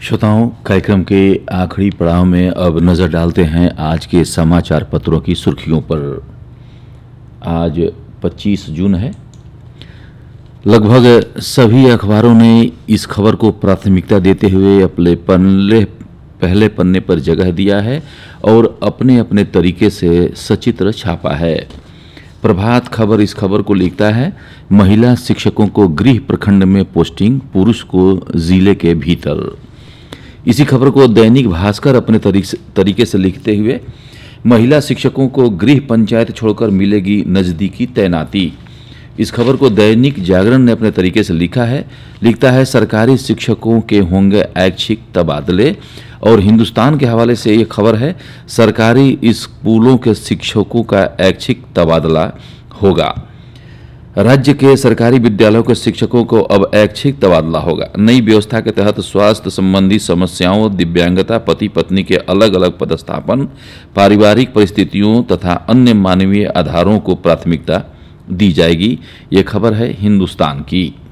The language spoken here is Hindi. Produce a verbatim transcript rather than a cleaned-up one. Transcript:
श्रोताओं, कार्यक्रम के आखिरी पड़ाव में अब नज़र डालते हैं आज के समाचार पत्रों की सुर्खियों पर। आज पच्चीस जून है। लगभग सभी अखबारों ने इस खबर को प्राथमिकता देते हुए अपने पन्ने पहले पन्ने पर जगह दिया है और अपने अपने तरीके से सचित्र छापा है। प्रभात खबर इस खबर को लिखता है, महिला शिक्षकों को गृह प्रखंड में पोस्टिंग, पुरुष को जिले के भीतर। इसी खबर को दैनिक भास्कर अपने तरीके से लिखते हुए, महिला शिक्षकों को गृह पंचायत छोड़कर मिलेगी नजदीकी तैनाती। इस खबर को दैनिक जागरण ने अपने तरीके से लिखा है लिखता है सरकारी शिक्षकों के होंगे ऐच्छिक तबादले। और हिंदुस्तान के हवाले से ये खबर है, सरकारी स्कूलों के शिक्षकों का ऐच्छिक तबादला होगा। राज्य के सरकारी विद्यालयों के शिक्षकों को अब ऐच्छिक तबादला होगा। नई व्यवस्था के तहत स्वास्थ्य संबंधी समस्याओं, दिव्यांगता, पति पत्नी के अलग अलग पदस्थापन, पारिवारिक परिस्थितियों तथा अन्य मानवीय आधारों को प्राथमिकता दी जाएगी। ये खबर है हिंदुस्तान की।